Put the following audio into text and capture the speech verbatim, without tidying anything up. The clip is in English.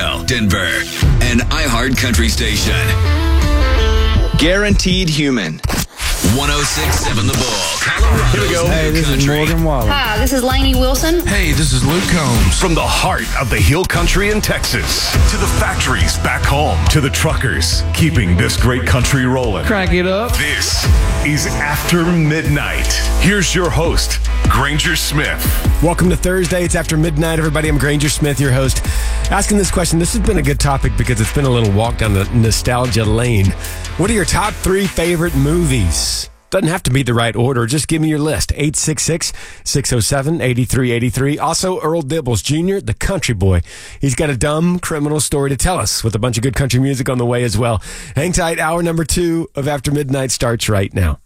Nashville, Denver, and iHeart Country Station. Guaranteed Human. one oh six point seven The Bull, Colorado's Here we go. new Hey, this country. is Morgan Wallen. Hi, this is Lainey Wilson. Hey, this is Luke Combs. From the heart of the Hill Country in Texas to the factories back home to the truckers keeping this great country rolling. Crank it up. This is After Midnight. Here's your host, Granger Smith. Welcome to Thursday. It's After Midnight, everybody. I'm Granger Smith, your host. Asking this question, this has been a good topic because it's been a little walk down the nostalgia lane. What are your top three favorite movies? Doesn't have to be the right order. Just give me your list. eight six six, six oh seven, eight three eight three. Also, Earl Dibbles Junior, the country boy. He's got a dumb criminal story to tell us with a bunch of good country music on the way as well. Hang tight. Hour number two of After Midnight starts right now.